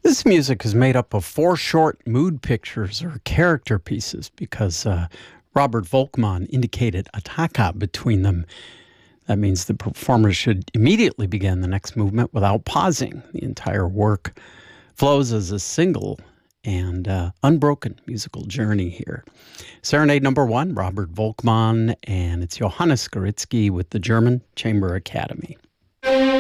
This music is made up of four short mood pictures or character pieces because Robert Volkmann indicated attacca between them. That means the performer should immediately begin the next movement without pausing. The entire work flows as a single and unbroken musical journey here. Serenade number 1, Robert Volkmann, and it's Johannes Skoritsky with the German Chamber Academy.